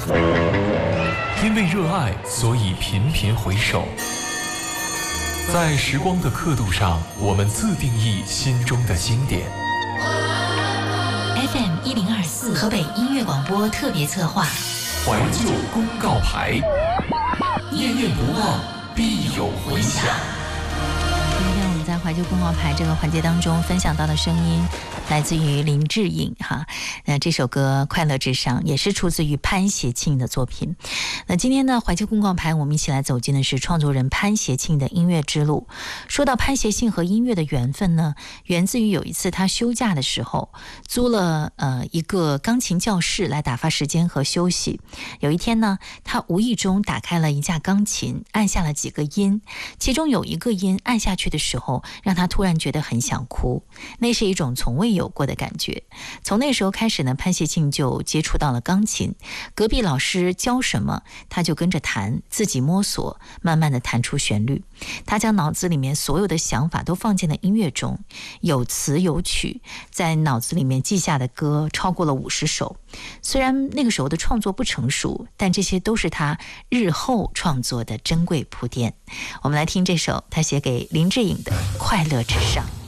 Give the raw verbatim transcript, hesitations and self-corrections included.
因为热爱，所以频频回首。在时光的刻度上，我们自定义心中的经典。 F M 一零二四河北音乐广播特别策划， 怀旧公告牌，念念不忘，必有回响。 今天我们在怀旧公告牌这个环节当中分享到的声音，来自于林志颖哈。那这首歌《快乐至上》也是出自于潘协庆的作品。那今天呢，怀旧公告牌我们一起来走进的是创作人潘协庆的音乐之路。说到潘协庆和音乐的缘分呢，源自于有一次他休假的时候，租了呃一个钢琴教室来打发时间和休息。有一天呢，他无意中打开了一架钢琴，按下了几个音，其中有一个音按下去的时候，让他突然觉得很想哭，那是一种从未有过的感觉。从那时候开始呢，潘协庆就接触到了钢琴，隔壁老师教什么他就跟着弹，自己摸索，慢慢的弹出旋律。他将脑子里面所有的想法都放进了音乐中，有词有曲，在脑子里面记下的歌超过了五十首。虽然那个时候的创作不成熟，但这些都是他日后创作的珍贵铺垫。我们来听这首他写给林志颖的《快乐至上》。